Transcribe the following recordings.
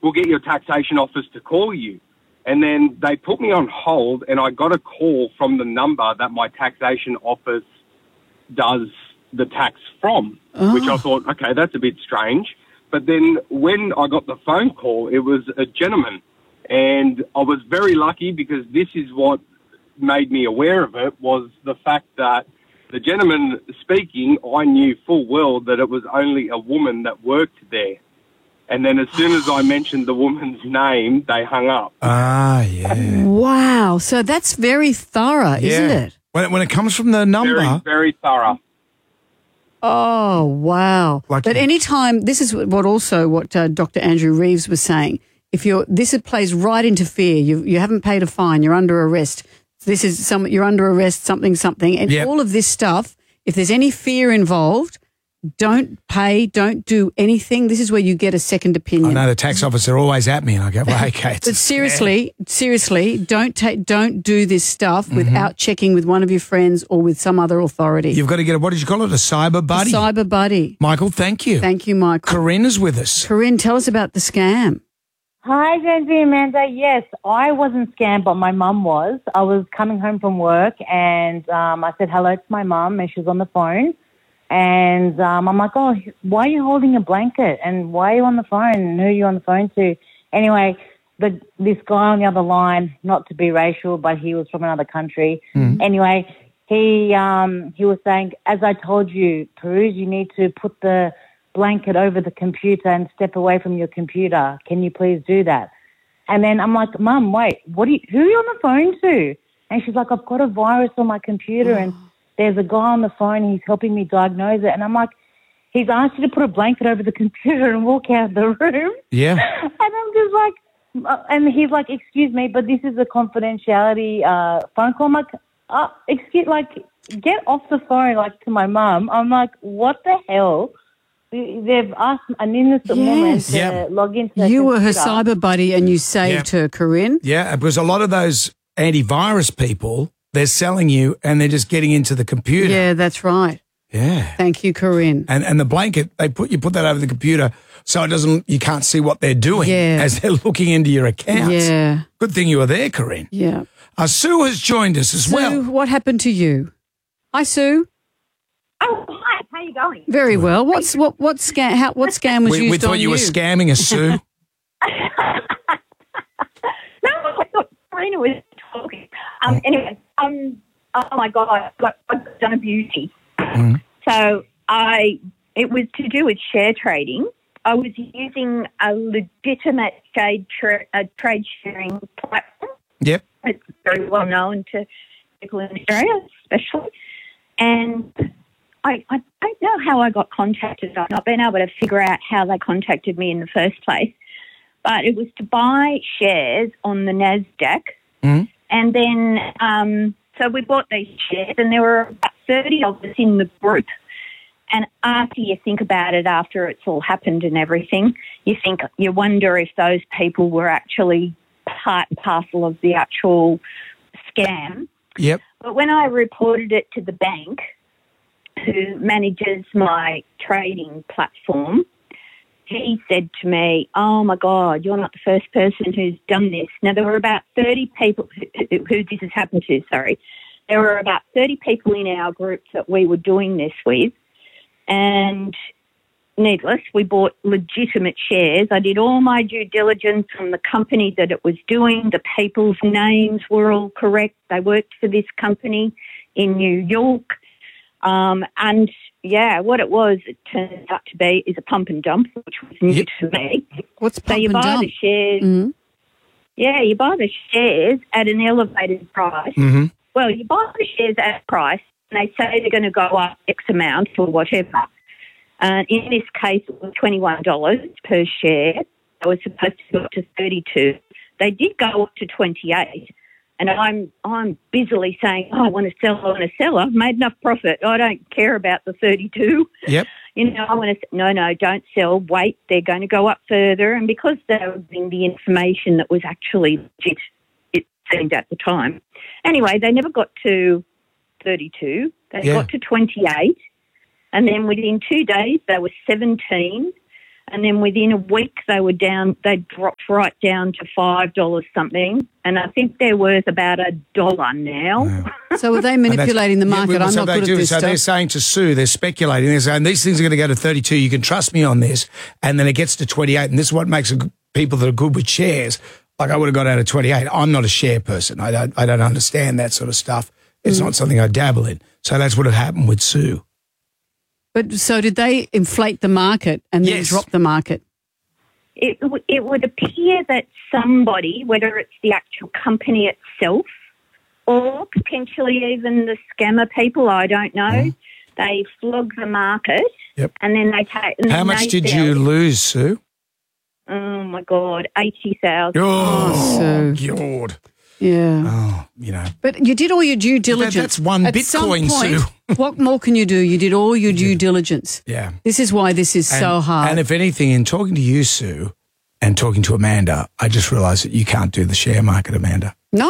we'll get your taxation office to call you. And then they put me on hold, and I got a call from the number that my taxation office does the tax from, which I thought, okay, that's a bit strange. But then when I got the phone call, it was a gentleman. And I was very lucky because this is what made me aware of it, was the fact that the gentleman speaking, I knew full well that it was only a woman that worked there. And then as soon as I mentioned the woman's name, they hung up. Ah, yeah. Wow. So that's very thorough, isn't it? When it comes from the number. Very, very thorough. Oh, wow. Like- But anytime, this is what Dr. Andrew Reeves was saying. This plays right into fear. You haven't paid a fine. You're under arrest. You're under arrest, something. And all of this stuff, if there's any fear involved, don't pay, don't do anything. This is where you get a second opinion. I know the tax officer are always at me, and I go, well, okay. But seriously, don't do this stuff without checking with one of your friends or with some other authority. You've got to get what did you call it? A cyber buddy? A cyber buddy. Michael, thank you. Thank you, Michael. Corinne is with us. Corinne, tell us about the scam. Hi, Jancy and Amanda. Yes, I wasn't scammed, but my mum was. I was coming home from work, and I said hello to my mum, and she was on the phone. And I'm like, oh, why are you holding a blanket? And why are you on the phone? And who are you on the phone to? Anyway, this guy on the other line, not to be racial, but he was from another country. Anyway, he was saying, as I told you, Peruse, you need to put the blanket over the computer and step away from your computer. Can you please do that? And then I'm like, Mum, wait, who are you on the phone to? And she's like, I've got a virus on my computer and there's a guy on the phone, he's helping me diagnose it. And I'm like, he's asked you to put a blanket over the computer and walk out of the room. Yeah. And I'm just like, and he's like, excuse me, but this is a confidentiality phone call. I'm like, get off the phone, like, to my mum. I'm like, what the hell? They've asked an innocent woman to log into their You were her computer. cyber buddy and you saved her, Corinne. Yeah, because a lot of those antivirus people, they're selling you and they're just getting into the computer. Yeah, that's right. Yeah. Thank you, Corinne. And the blanket, you put that over the computer so you can't see what they're doing as they're looking into your accounts. Yeah. Good thing you were there, Corinne. Yeah. Sue has joined us as well. Sue, what happened to you? Hi, Sue. Oh, hi. How you going? Very well. What scam was used We thought on you were scamming us, Sue. No, I thought Karina was talking. Anyway, oh my God, I've done a beauty. So it was to do with share trading. I was using a legitimate trade sharing platform. Yep. It's very well known to people in Australia, especially. And I don't know how I got contacted. I've not been able to figure out how they contacted me in the first place. But it was to buy shares on the NASDAQ. And then, so we bought these shares and there were about 30 of us in the group. And after you think about it, after it's all happened and everything, you wonder if those people were actually part and parcel of the actual scam. Yep. But when I reported it to the bank, who manages my trading platform, he said to me, oh, my God, you're not the first person who's done this. Now, there were about 30 people who this has happened to, sorry. There were about 30 people in our group that we were doing this with. And needless, we bought legitimate shares. I did all my due diligence on the company that it was doing. The people's names were all correct. They worked for this company in New York. And, yeah, what it was, it turned out to be, is a pump and dump, which was new to me. What's pump so you and buy dump? the shares. Yeah, you buy the shares at an elevated price. Well, you buy the shares at a price, and they say they're going to go up X amount or whatever. In this case, it was $21 per share. They were supposed to go up to $32. They did go up to $28. And I'm busily saying, I want to sell. I've made enough profit. I don't care about the 32. Yep. I want to, no, don't sell. Wait, they're going to go up further. And because they were giving the information that was actually legit, it seemed at the time. Anyway, they never got to 32. They got to 28. And then within 2 days, they were 17. And then within a week, they dropped right down to $5 something. And I think they're worth about $1 now. Yeah. So are they manipulating the market? I'm not good at this stuff. They're saying to Sue, they're speculating. They're saying these things are going to go to 32. You can trust me on this. And then it gets to 28. And this is what makes people that are good with shares. Like I would have got out of 28. I'm not a share person. I don't understand that sort of stuff. It's not something I dabble in. So that's what had happened with Sue. But so did they inflate the market and then drop the market? It would appear that somebody, whether it's the actual company itself or potentially even the scammer people, I don't know, they flog the market and then they take... How much did you lose, Sue? Oh, my God, 80,000. Oh, God. Yeah. Oh, you know. But you did all your due diligence. That's one At Bitcoin, some point, Sue. What more can you do? You did all your due diligence. Yeah. This is why this is so hard. And if anything, in talking to you, Sue, and talking to Amanda, I just realised that you can't do the share market, Amanda. No.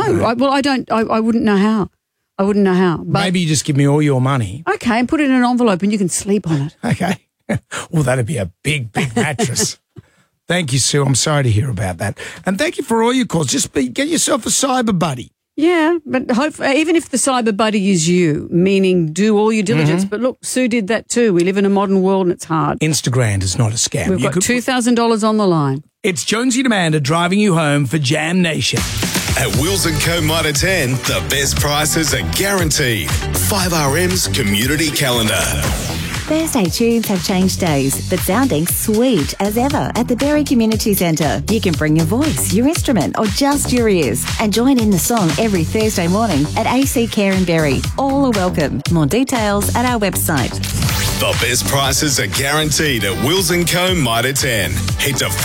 I wouldn't know how. But maybe you just give me all your money. Okay, and put it in an envelope and you can sleep on it. Okay. Well, that'd be a big, big mattress. Thank you, Sue. I'm sorry to hear about that. And thank you for all your calls. Just get yourself a cyber buddy. Yeah, but even if the cyber buddy is you, meaning do all your diligence. But look, Sue did that too. We live in a modern world and it's hard. Instagram is not a scam. We've got $2,000 on the line. It's Jonesy and Amanda driving you home for Jam Nation. At Wills & Co. Mitre 10, the best prices are guaranteed. 5RM's Community Calendar. Thursday tunes have changed days, but sounding sweet as ever at the Berry Community Centre. You can bring your voice, your instrument, or just your ears and join in the song every Thursday morning at AC Care in Berry. All are welcome. More details at our website. The best prices are guaranteed at Wills & Co. Mitre 10. Head to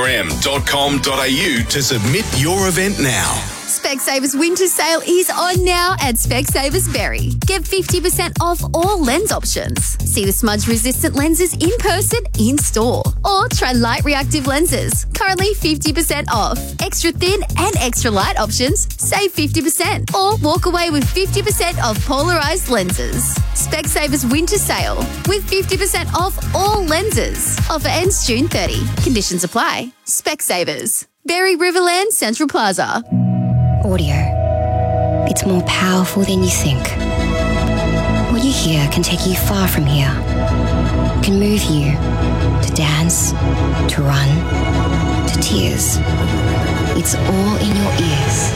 5rm.com.au to submit your event now. Specsavers winter sale is on now at Specsavers Berry. Get 50% off all lens options. See the smudge-resistant lenses in person, in store. Or try light reactive lenses. Currently 50% off. Extra thin and extra light options, save 50%. Or walk away with 50% off polarized lenses. Specsavers winter sale with 50% off all lenses. Offer ends June 30. Conditions apply. Specsavers. Berry Riverland Central Plaza. Audio. It's more powerful than you think. What you hear can take you far from here. Can move you to dance, to run, to tears. It's all in your ears.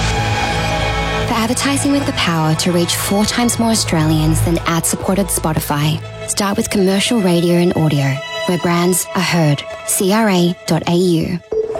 For advertising with the power to reach 4 times more Australians than ad-supported Spotify, start with commercial radio and audio, where brands are heard. CRA.au.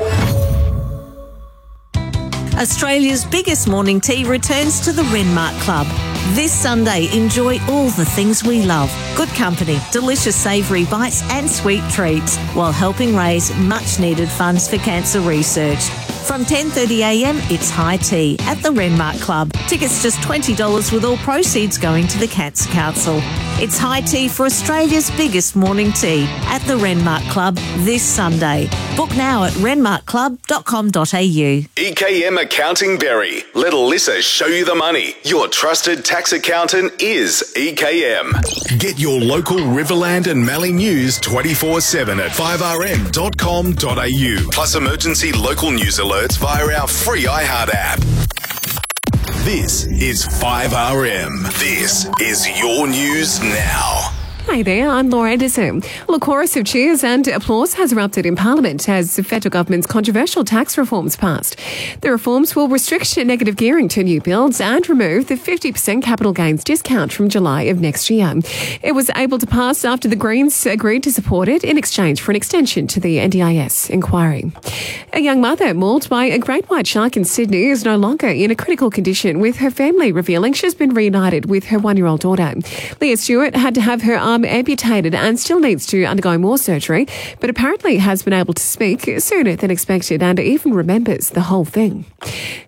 Australia's biggest morning tea returns to the Renmark Club. This Sunday, enjoy all the things we love. Good company, delicious savoury bites and sweet treats, while helping raise much-needed funds for cancer research. From 10:30am, it's high tea at the Renmark Club. Tickets just $20 with all proceeds going to the Cancer Council. It's high tea for Australia's biggest morning tea at the Renmark Club this Sunday. Book now at renmarkclub.com.au. EKM Accounting Berry. Let Alyssa show you the money. Your trusted tax accountant is EKM. Get your local Riverland and Mallee news 24/7 at 5rm.com.au. Plus emergency local news alerts via our free iHeart app. This is 5RM. This is your news now. Hi there, I'm Laura Anderson. Well, a chorus of cheers and applause has erupted in Parliament as the federal government's controversial tax reforms passed. The reforms will restrict negative gearing to new builds and remove the 50% capital gains discount from July of next year. It was able to pass after the Greens agreed to support it in exchange for an extension to the NDIS inquiry. A young mother mauled by a great white shark in Sydney is no longer in a critical condition, with her family revealing she's been reunited with her 1-year-old daughter. Leah Stewart had to have her arm amputated and still needs to undergo more surgery, but apparently has been able to speak sooner than expected and even remembers the whole thing.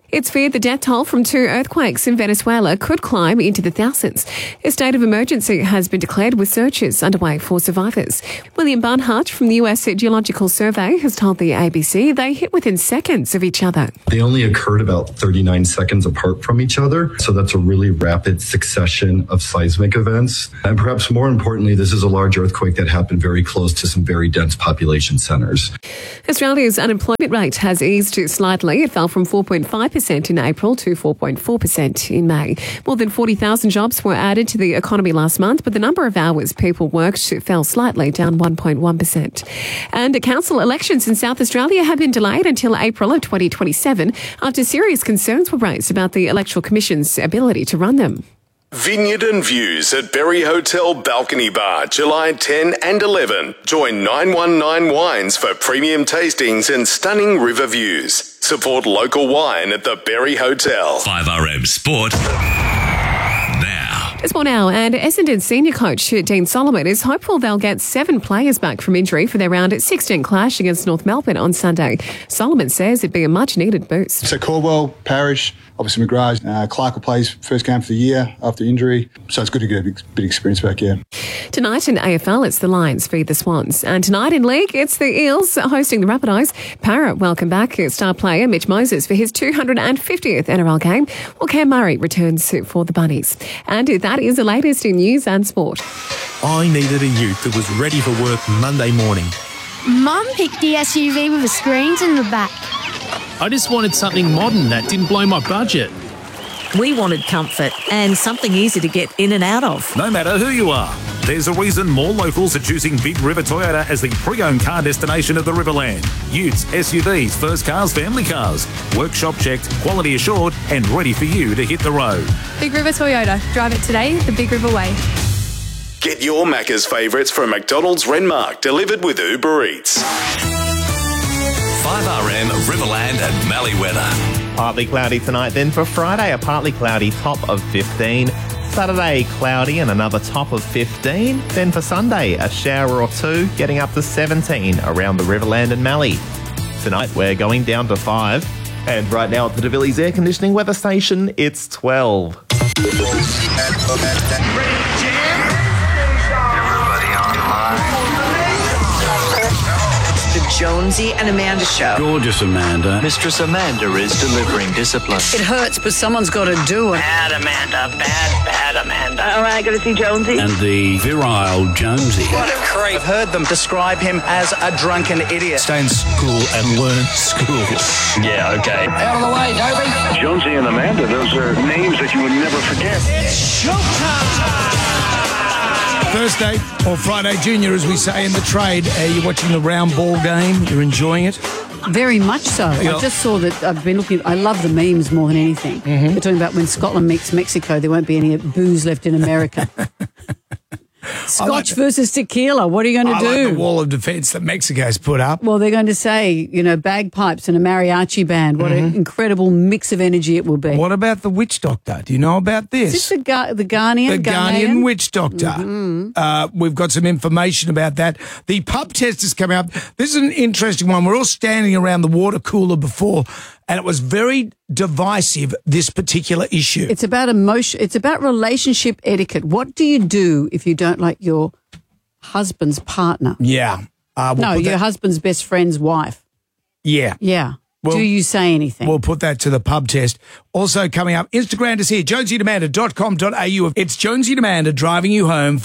It's feared the death toll from 2 earthquakes in Venezuela could climb into the thousands. A state of emergency has been declared with searches underway for survivors. William Barnhart from the US Geological Survey has told the ABC they hit within seconds of each other. They only occurred about 39 seconds apart from each other, so that's a really rapid succession of seismic events. And perhaps more importantly, this is a large earthquake that happened very close to some very dense population centres. Australia's unemployment rate has eased slightly. It fell from 4.5% in April to 4.4% in May. More than 40,000 jobs were added to the economy last month, but the number of hours people worked fell slightly, down 1.1%. And council elections in South Australia have been delayed until April of 2027 after serious concerns were raised about the Electoral Commission's ability to run them. Vineyard and Views at Berry Hotel Balcony Bar, July 10 and 11. Join 919 Wines for premium tastings and stunning river views. Support local wine at the Berry Hotel. 5RM Sport. Just 1 hour, and Essendon senior coach Dean Solomon is hopeful they'll get 7 players back from injury for their round 16 clash against North Melbourne on Sunday. Solomon says it'd be a much-needed boost. So Caldwell, Parrish, obviously McGrath, Clark will play his first game for the year after injury, so it's good to get a bit of experience back, yeah. Tonight in AFL, it's the Lions feed the Swans. And tonight in League, it's the Eels hosting the Rabbitohs. Para welcome back star player Mitch Moses for his 250th NRL game, while Cam Murray returns for the Bunnies. And that is the latest in news and sport. I needed a ute that was ready for work Monday morning. Mum picked the SUV with the screens in the back. I just wanted something modern that didn't blow my budget. We wanted comfort and something easy to get in and out of. No matter who you are, there's a reason more locals are choosing Big River Toyota as the pre-owned car destination of the Riverland. Utes, SUVs, first cars, family cars. Workshop checked, quality assured, and ready for you to hit the road. Big River Toyota. Drive it today the Big River way. Get your Macca's favourites from McDonald's Renmark, delivered with Uber Eats. 5RM Riverland and Mallee weather. Partly cloudy tonight, then for Friday, a partly cloudy top of 15. Saturday, cloudy and another top of 15. Then for Sunday, a shower or 2, getting up to 17 around the Riverland and Mallee. Tonight, we're going down to 5. And right now at the DeVillies Air Conditioning Weather Station, it's 12. The Jonesy and Amanda Show. Gorgeous Amanda. Mistress Amanda is delivering discipline. It hurts, but someone's got to do it. Bad Amanda, bad Amanda. All right, got to see Jonesy. And the virile Jonesy. What a creep. I've heard them describe him as a drunken idiot. Stay in school and learn school. Yeah, okay. Out of the way, Toby. Jonesy and Amanda, those are names that you would never forget. It's showtime. Thursday or Friday Junior, as we say in the trade. You're watching the round ball game. You're enjoying it. Very much so. Yeah. I just saw that. I've been looking. I love the memes more than anything. Mm-hmm. They're talking about when Scotland meets Mexico, there won't be any booze left in America. Scotch versus tequila. What are you going to do? I like the wall of defence that Mexico's put up. Well, they're going to say, bagpipes and a mariachi band. What an incredible mix of energy it will be. What about the witch doctor? Do you know about this? Is this the Ghanaian? The Ghanaian witch doctor. Mm-hmm. We've got some information about that. The pub test is coming up. This is an interesting one. We're all standing around the water cooler before, and it was very divisive, this particular issue. It's about emotion. It's about relationship etiquette. What do you do if you don't like your husband's partner? Yeah. Your husband's best friend's wife. Yeah. Yeah. Well, do you say anything? We'll put that to the pub test. Also coming up, Instagram is here, jonesyandamanda.com.au. It's Jonesy and Amanda driving you home.